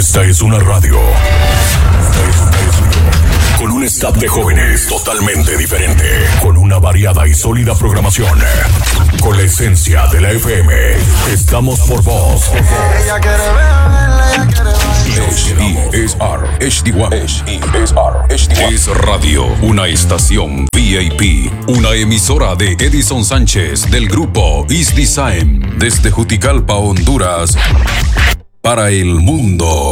Esta es una radio. Con un staff de jóvenes totalmente diferente. Con una variada y sólida programación. Con la esencia de la FM. Estamos por vos. Ella quiere verla, ella quiere HESR HD1 Es Radio, una estación VIP, una emisora de Edison Sánchez del grupo East Design, desde Juticalpa, Honduras, para el mundo.